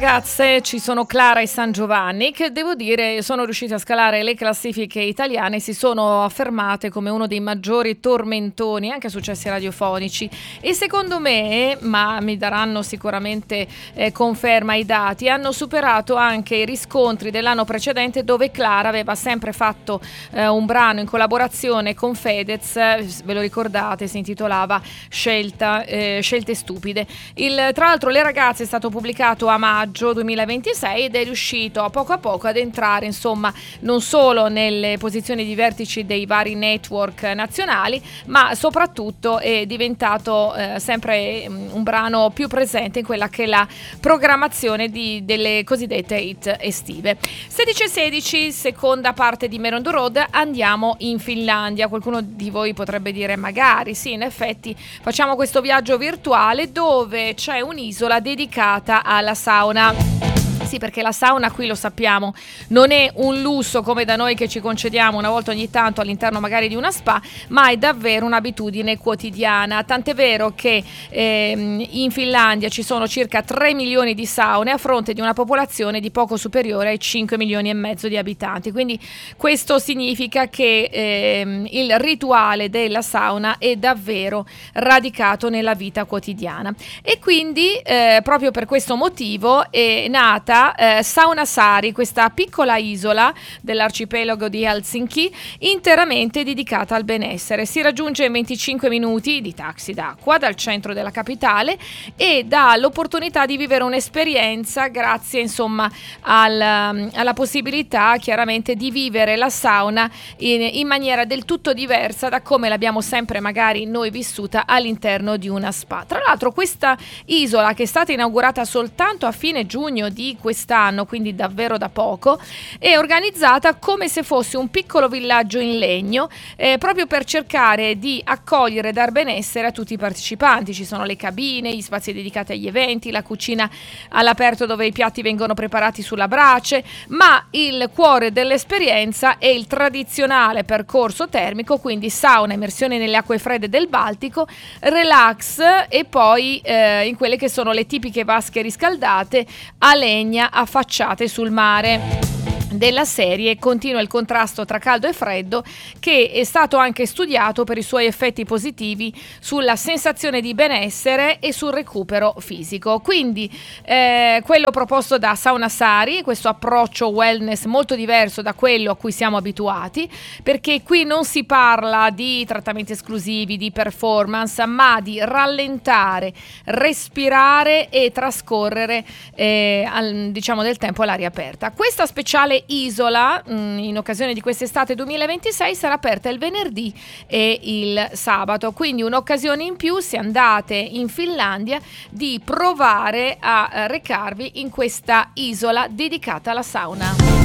ragazze ci sono Clara e San Giovanni che devo dire sono riuscite a scalare le classifiche italiane e si sono affermate come uno dei maggiori tormentoni anche a successi radiofonici e secondo me, ma mi daranno sicuramente conferma i dati, hanno superato anche i riscontri dell'anno precedente dove Clara aveva sempre fatto un brano in collaborazione con Fedez, ve lo ricordate, si intitolava Scelte stupide. Tra l'altro Le ragazze è stato pubblicato a maggio 2026 ed è riuscito a poco ad entrare insomma non solo nelle posizioni di vertici dei vari network nazionali, ma soprattutto è diventato sempre un brano più presente in quella che è la programmazione delle cosiddette hit estive. 16:16, seconda parte di Meron the Road, andiamo in Finlandia. Qualcuno di voi potrebbe dire magari sì, in effetti facciamo questo viaggio virtuale dove c'è un'isola dedicata alla sauna. Sì, perché la sauna qui lo sappiamo non è un lusso come da noi che ci concediamo una volta ogni tanto all'interno magari di una spa, ma è davvero un'abitudine quotidiana, tant'è vero che in Finlandia ci sono circa 3 milioni di saune a fronte di una popolazione di poco superiore ai 5 milioni e mezzo di abitanti, quindi questo significa che il rituale della sauna è davvero radicato nella vita quotidiana e quindi proprio per questo motivo è nata Saunasari, questa piccola isola dell'arcipelago di Helsinki interamente dedicata al benessere. Si raggiunge in 25 minuti di taxi d'acqua dal centro della capitale e dà l'opportunità di vivere un'esperienza grazie insomma alla possibilità chiaramente di vivere la sauna in maniera del tutto diversa da come l'abbiamo sempre magari noi vissuta all'interno di una spa. Tra l'altro questa isola, che è stata inaugurata soltanto a fine giugno di quest'anno, quindi davvero da poco, è organizzata come se fosse un piccolo villaggio in legno, proprio per cercare di accogliere e dar benessere a tutti i partecipanti. Ci sono le cabine, gli spazi dedicati agli eventi, la cucina all'aperto dove i piatti vengono preparati sulla brace, ma il cuore dell'esperienza è il tradizionale percorso termico, quindi sauna, immersione nelle acque fredde del Baltico, relax e poi in quelle che sono le tipiche vasche riscaldate a legna affacciate sul mare. Della serie continua il contrasto tra caldo e freddo, che è stato anche studiato per i suoi effetti positivi sulla sensazione di benessere e sul recupero fisico. Quindi quello proposto da Saunasari, questo approccio wellness molto diverso da quello a cui siamo abituati, perché qui non si parla di trattamenti esclusivi, di performance, ma di rallentare, respirare e trascorrere diciamo del tempo all'aria aperta. Questa speciale isola in occasione di quest'estate 2026 sarà aperta il venerdì e il sabato, quindi un'occasione in più, se andate in Finlandia, di provare a recarvi in questa isola dedicata alla sauna.